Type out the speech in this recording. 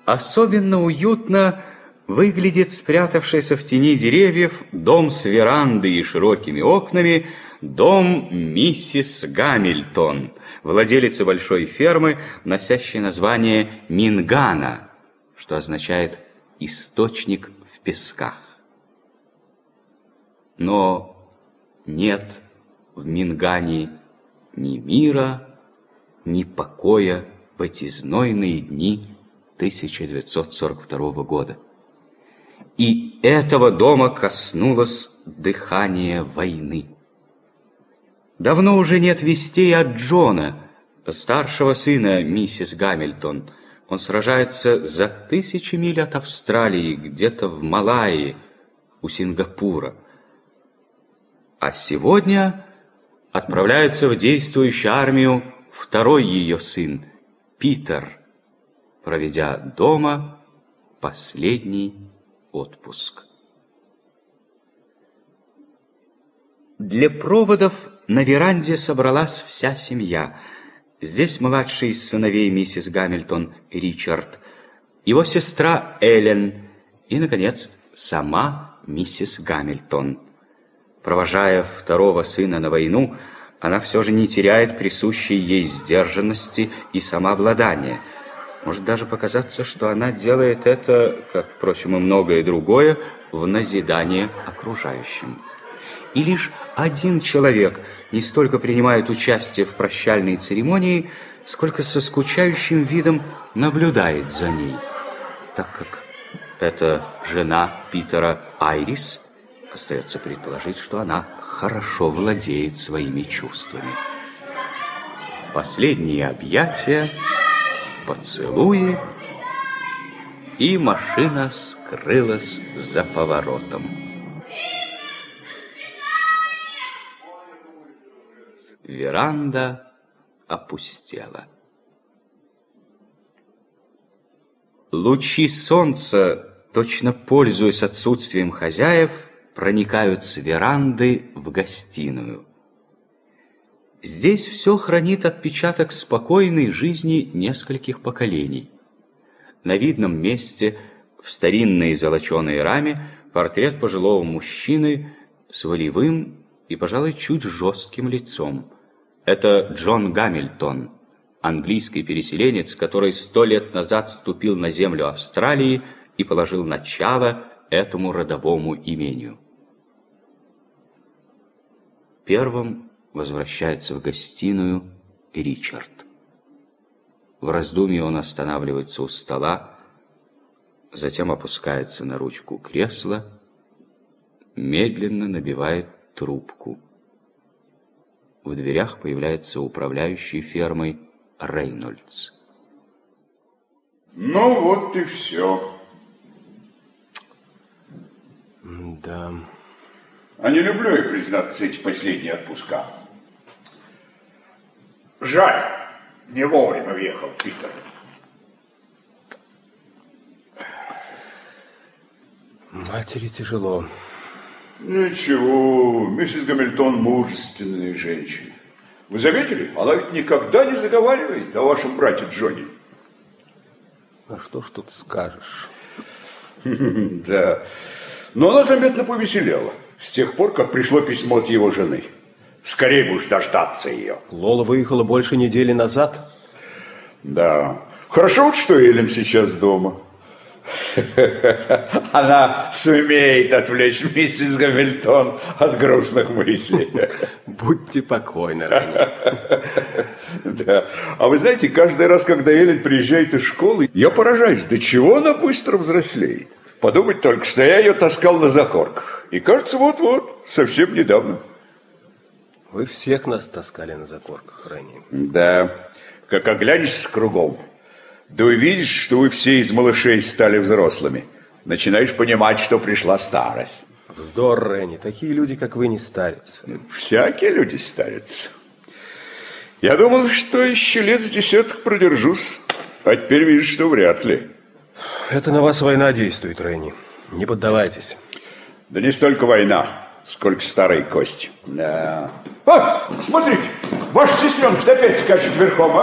Особенно уютно выглядит спрятавшийся в тени деревьев дом с верандой и широкими окнами, дом миссис Гамильтон, владелицы большой фермы, носящей название Мингана, что означает «источник в песках». Но нет в Мингане ни мира, ни покоя в эти знойные дни 1942 года. И этого дома коснулось дыхание войны. Давно уже нет вестей от Джона, старшего сына миссис Гамильтон. Он сражается за 1000 миль от Австралии, где-то в Малайи, у Сингапура. А сегодня отправляется в действующую армию второй ее сын, Питер, проведя дома последний отпуск. Для проводов на веранде собралась вся семья. Здесь младший из сыновей миссис Гамильтон, Ричард, его сестра Эллен и, наконец, сама миссис Гамильтон. Провожая второго сына на войну, она все же не теряет присущей ей сдержанности и самообладания. Может даже показаться, что она делает это, как, впрочем, и многое другое, в назидание окружающим. И лишь один человек не столько принимает участие в прощальной церемонии, сколько со скучающим видом наблюдает за ней, так как это жена Питера Айрис. Остается предположить, что она хорошо владеет своими чувствами. Последние объятия, поцелуи, и машина скрылась за поворотом. Веранда опустела. Лучи солнца, точно пользуясь отсутствием хозяев, проникают с веранды в гостиную. Здесь все хранит отпечаток спокойной жизни нескольких поколений. На видном месте, в старинной золоченой раме, портрет пожилого мужчины с волевым и, пожалуй, чуть жестким лицом. Это Джон Гамильтон, английский переселенец, который 100 лет назад ступил на землю Австралии и положил начало этому родовому имению. Первым возвращается в гостиную Ричард. В раздумье он останавливается у стола, затем опускается на ручку кресла, медленно набивает трубку. В дверях появляется управляющий фермой Рейнольдс. Ну вот и все. Да. А не люблю я, признаться, эти последние отпуска. Жаль, не вовремя въехал Питер. Матери тяжело. Ничего, миссис Гамильтон мужественная женщина. Вы заметили? Она ведь никогда не заговаривает о вашем брате Джонни. А что ж тут скажешь? Да. Но она заметно повеселела с тех пор, как пришло письмо от его жены. Скорее бы уж дождаться ее. Лола выехала больше недели назад. Да. Хорошо, что Эллен сейчас дома. Она сумеет отвлечь миссис Гамильтон от грустных мыслей. Будьте покойны, Ренни. Да. А вы знаете, каждый раз, когда Эллен приезжает из школы, я поражаюсь, до чего она быстро взрослеет. Подумать только, что я ее таскал на закорках. И кажется, вот-вот, совсем недавно. Вы всех нас таскали на закорках, Ренни. Да. Как оглянешься кругом, да увидишь, что вы все из малышей стали взрослыми. Начинаешь понимать, что пришла старость. Вздор, Ренни. Такие люди, как вы, не старятся. Всякие люди старятся. Я думал, что еще лет с десяток продержусь. А теперь вижу, что вряд ли. Это на вас война действует, Ренни. Не поддавайтесь. Да не столько война, сколько старые кости. Да. А, смотрите, ваша сестренка опять скачет верхом, а?